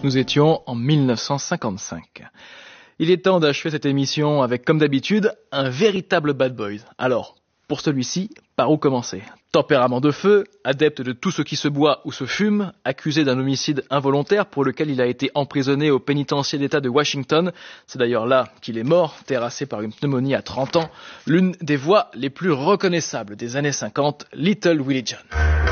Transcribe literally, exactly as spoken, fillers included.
Nous étions en mille neuf cent cinquante-cinq. Il est temps d'achever cette émission avec, comme d'habitude, un véritable bad boy. Alors, pour celui-ci, par où commencer ? Tempérament de feu, adepte de tout ce qui se boit ou se fume, accusé d'un homicide involontaire pour lequel il a été emprisonné au pénitencier d'État de Washington. C'est d'ailleurs là qu'il est mort, terrassé par une pneumonie à trente ans. L'une des voix les plus reconnaissables des années cinquante, Little Willie John.